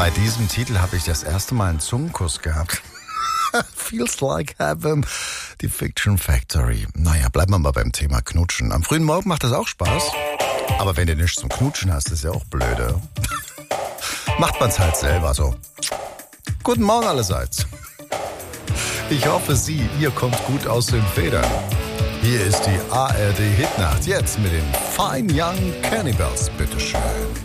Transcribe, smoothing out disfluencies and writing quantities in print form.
Bei diesem Titel habe ich das erste Mal einen Zungenkuss gehabt. Feels like heaven. Die Fiction Factory. Naja, bleiben wir mal beim Thema Knutschen. Am frühen Morgen macht das auch Spaß. Aber wenn du nichts zum Knutschen hast, ist ja auch blöde. Macht man's halt selber so. Guten Morgen allerseits. Ich hoffe, ihr kommt gut aus den Federn. Hier ist die ARD Hitnacht. Jetzt mit den Fine Young Cannibals. Bitteschön.